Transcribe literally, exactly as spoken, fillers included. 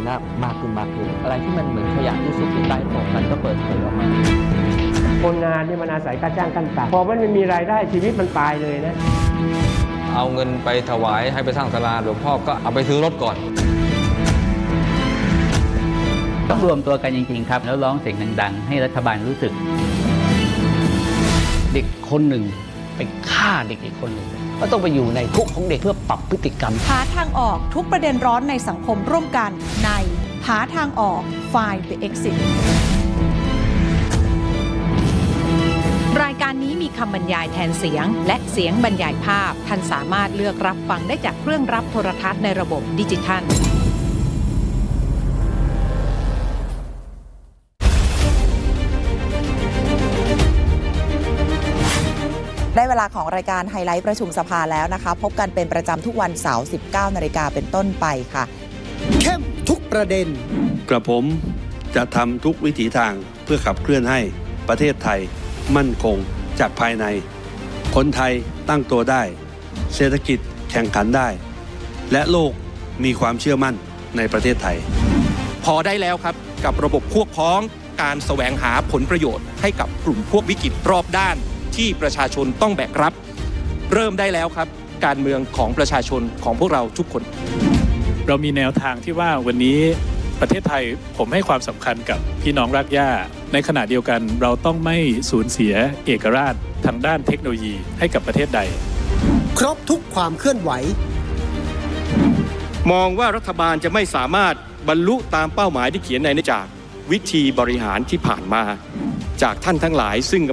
หน้ามากขึ้นมากขึ้นอะไรที่มันเหมือนขยะที่สุกอยู่ใต้โต๊ะมันก็เปิดเผยออกมาคนงานเนี่ยมันอาศัยการจ้างขั้นต่ำพอมันไม่มีรายได้ชีวิตมันตายเลยนะเอาเงินไปถวายให้ไปสร้างศาลาหลวงพ่อก็เอาไปซื้อรถก่อนต้องรวมตัวกันจริงๆครับแล้วร้องเสียงดังๆให้รัฐบาลรู้สึกเด็กคนหนึ่งไปฆ่าเด็กอีกคนหนึ่งก็ต้องไปอยู่ในคุกของเด็กเพื่อปรับพฤติกรรมหาทางออกทุกประเด็นร้อนในสังคมร่วมกันในหาทางออก Find the Exit รายการนี้มีคำบรรยายแทนเสียงและเสียงบรรยายภาพท่านสามารถเลือกรับฟังได้จากเครื่องรับโทรทัศน์ในระบบดิจิทัลได้เวลาของรายการไฮไลท์ประชุมสภาแล้วนะคะพบกันเป็นประจำทุกวันเสาร์ สิบเก้านาฬิกาเป็นต้นไปค่ะเข้มทุกประเด็นกระผมจะทำทุกวิถีทางเพื่อขับเคลื่อนให้ประเทศไทยมั่นคงจากภายในคนไทยตั้งตัวได้เศรษฐกิจแข่งขันได้และโลกมีความเชื่อมั่นในประเทศไทยพอได้แล้วครับกับระบบพวกพ้องการแสวงหาผลประโยชน์ให้กับกลุ่มพวกวิกฤตรอบด้านที่ประชาชนต้องแบกรับเริ่มได้แล้วครับการเมืองของประชาชนของพวกเราทุกคนเรามีแนวทางที่ว่าวันนี้ประเทศไทยผมให้ความสำคัญกับพี่น้องรากหญ้าในขณะเดียวกันเราต้องไม่สูญเสียเอกราชทางด้านเทคโนโลยีให้กับประเทศใดครบทุกความเคลื่อนไหวมองว่ารัฐบาลจะไม่สามารถบรรลุตามเป้าหมายที่เขียนในนโยบายวิธีบริหารที่ผ่านมาจากท่านทั้งหลายซึ่ง